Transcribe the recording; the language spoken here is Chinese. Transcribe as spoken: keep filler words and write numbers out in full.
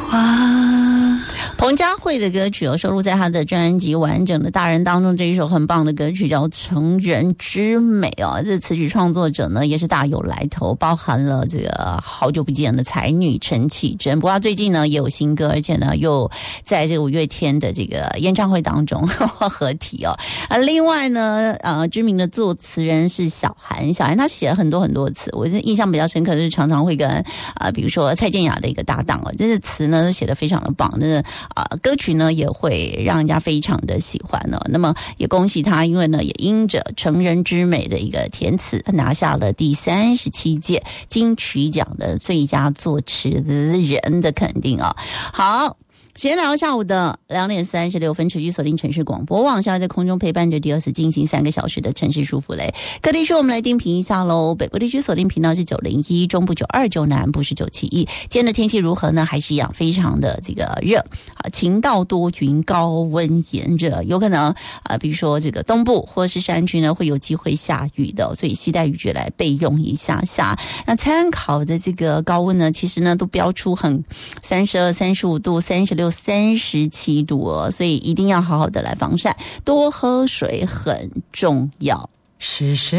话。 彭佳慧的歌曲有收录在她的专辑《完整的大人》当中，这一首很棒的歌曲叫《成人之美》哦。这词曲创作者呢也是大有来头，包含了这个好久不见的才女陈绮贞。不过她最近呢也有新歌，而且呢又在这个五月天的这个演唱会当中呵呵合体哦。啊，另外呢，呃，知名的作词人是小韩，小韩他写了很多很多词，我是印象比较深刻，就是常常会跟啊、呃，比如说蔡健雅的一个搭档哦，这些词呢写得非常的棒，那啊、呃、歌曲呢也会让人家非常的喜欢哦。那么也恭喜他，因为呢也因着成人之美的一个填词，拿下了第三十七届金曲奖的最佳作词人的肯定啊、哦。好。先聊下午的两点三十六分，持续锁定城市广播网，下在空中陪伴着第二次进行三个小时的城市舒服雷。各地区我们来定评一下喽。北部地区锁定频道是九零一，中部九二九，南部是九七一。今天的天气如何呢？还是一样非常的这个热啊，晴到多云，高温炎热，有可能啊，比如说这个东部或是山区呢会有机会下雨的，所以携带雨具来备用一下下。那参考的这个高温呢，其实呢都标出很三十二、三十五度、三十六。三十七度哦，所以一定要好好的来防晒，多喝水很重要。 是谁